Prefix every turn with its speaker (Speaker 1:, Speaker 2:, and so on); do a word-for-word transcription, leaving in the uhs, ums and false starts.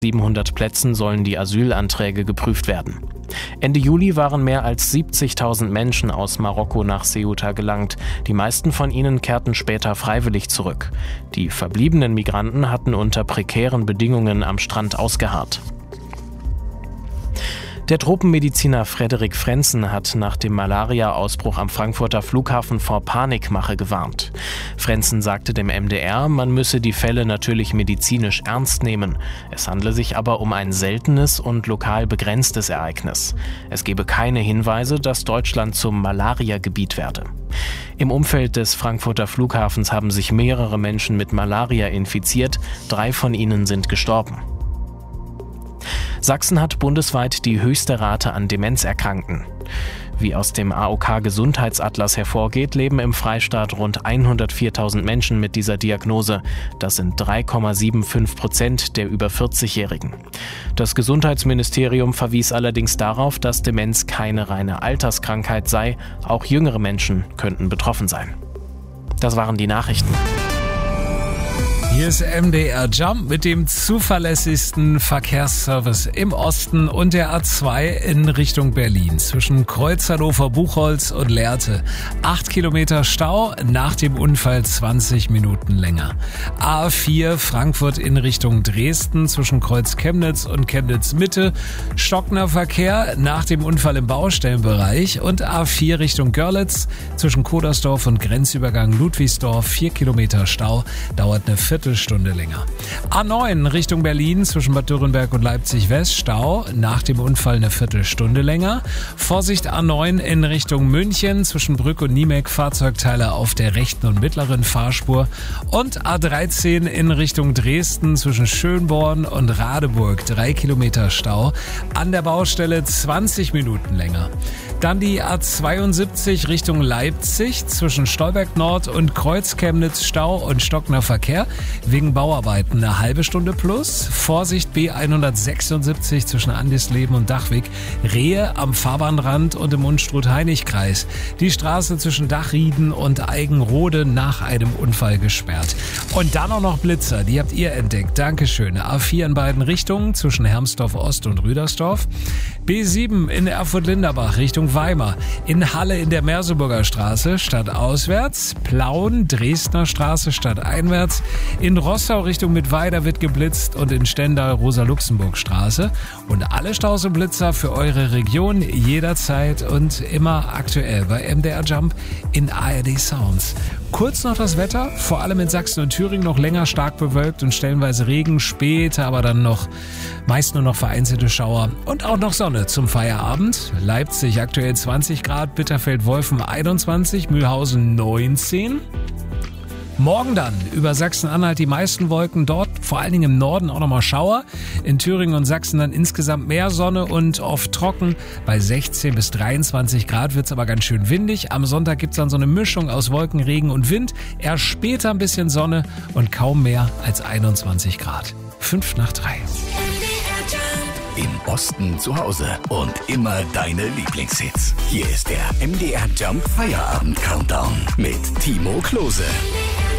Speaker 1: siebenhundert Plätzen sollen die Asylanträge geprüft werden. Ende Juli waren mehr als siebzigtausend Menschen aus Marokko nach Ceuta gelangt. Die meisten von ihnen kehrten später freiwillig zurück. Die verbliebenen Migranten hatten unter prekären Bedingungen am Strand ausgeharrt. Der Tropenmediziner Frederik Frenssen hat nach dem Malaria-Ausbruch am Frankfurter Flughafen vor Panikmache gewarnt. Frenssen sagte dem M D R, man müsse die Fälle natürlich medizinisch ernst nehmen. Es handle sich aber um ein seltenes und lokal begrenztes Ereignis. Es gebe keine Hinweise, dass Deutschland zum Malaria-Gebiet werde. Im Umfeld des Frankfurter Flughafens haben sich mehrere Menschen mit Malaria infiziert. Drei von ihnen sind gestorben. Sachsen hat bundesweit die höchste Rate an Demenzerkrankten. Wie aus dem A O K-Gesundheitsatlas hervorgeht, leben im Freistaat rund hundertviertausend Menschen mit dieser Diagnose. Das sind drei Komma fünfundsiebzig Prozent der über vierzig-Jährigen. Das Gesundheitsministerium verwies allerdings darauf, dass Demenz keine reine Alterskrankheit sei. Auch jüngere Menschen könnten betroffen sein. Das waren die Nachrichten.
Speaker 2: Hier ist M D R Jump mit dem zuverlässigsten Verkehrsservice im Osten und der A zwei in Richtung Berlin zwischen Kreuz Hannover-Buchholz und Lehrte. Acht Kilometer Stau, nach dem Unfall zwanzig Minuten länger. A vier Frankfurt in Richtung Dresden zwischen Kreuz Chemnitz und Chemnitz Mitte. Stockender Verkehr nach dem Unfall im Baustellenbereich und A vier Richtung Görlitz zwischen Kodersdorf und Grenzübergang Ludwigsdorf. Vier Kilometer Stau, dauert eine Viertelstunde länger. A neun Richtung Berlin zwischen Bad Dürrenberg und Leipzig West. Stau, nach dem Unfall eine Viertelstunde länger. Vorsicht A neun in Richtung München zwischen Brück und Niemek. Fahrzeugteile auf der rechten und mittleren Fahrspur. Und A dreizehn in Richtung Dresden zwischen Schönborn und Radeburg. Drei Kilometer Stau. An der Baustelle zwanzig Minuten länger. Dann die A zweiundsiebzig Richtung Leipzig zwischen Stolberg Nord und Kreuz Chemnitz. Stau und stockender Verkehr wegen Bauarbeiten eine halbe Stunde plus. Vorsicht B hundertsechsundsiebzig zwischen Andisleben und Dachwig. Rehe am Fahrbahnrand und im Unstrut-Heinig-Kreis. Die Straße zwischen Dachrieden und Eigenrode nach einem Unfall gesperrt. Und dann auch noch Blitzer, die habt ihr entdeckt. Dankeschön. A vier in beiden Richtungen zwischen Hermsdorf Ost und Rüdersdorf. B sieben in Erfurt-Linderbach Richtung Weimar. In Halle in der Merseburger Straße stadtauswärts. Plauen, Dresdner Straße stadteinwärts. In Rossau Richtung Mittweida wird geblitzt und in Stendal Rosa-Luxemburg-Straße. Und alle Staus und Blitzer für eure Region jederzeit und immer aktuell bei M D R Jump in A R D Sounds. Kurz noch das Wetter, vor allem in Sachsen und Thüringen noch länger stark bewölkt und stellenweise Regen, später aber dann noch meist nur noch vereinzelte Schauer und auch noch Sonne zum Feierabend. Leipzig aktuell zwanzig Grad, Bitterfeld-Wolfen einundzwanzig, Mühlhausen neunzehn. Morgen dann über Sachsen-Anhalt die meisten Wolken, dort vor allen Dingen im Norden auch nochmal Schauer. In Thüringen und Sachsen dann insgesamt mehr Sonne und oft trocken. Bei sechzehn bis dreiundzwanzig Grad wird's aber ganz schön windig. Am Sonntag gibt's dann so eine Mischung aus Wolken, Regen und Wind. Erst später ein bisschen Sonne und kaum mehr als einundzwanzig Grad. Fünf nach drei.
Speaker 3: Im Osten zu Hause und immer deine Lieblingshits. Hier ist der M D R Jump Feierabend Countdown mit Timo Klose.